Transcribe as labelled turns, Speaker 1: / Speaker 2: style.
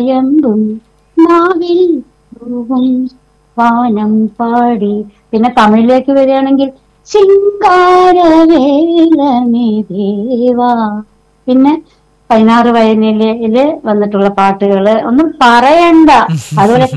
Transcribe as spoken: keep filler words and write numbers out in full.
Speaker 1: വയമ്പും നാവിൽ പൂവും വാനം പാടി. പിന്നെ തമിഴിലേക്ക് വരികയാണെങ്കിൽ ചിങ്കാരവേലമേ ദേവാ. പിന്നെ പതിനാറ് വയനിലയില് വന്നിട്ടുള്ള പാട്ടുകള് ഒന്നും പറയണ്ട. അതുപോലെ